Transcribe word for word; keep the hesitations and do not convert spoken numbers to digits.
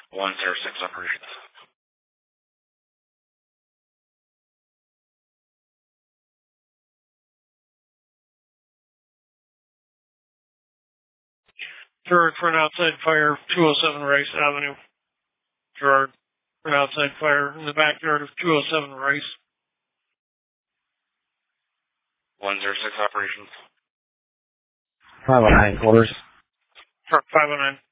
one zero six operations. Gerard for an outside fire, two oh seven Rice Avenue. Gerard for an outside fire in the backyard of two oh seven Rice. one zero six operations. five oh nine quarters. five oh nine.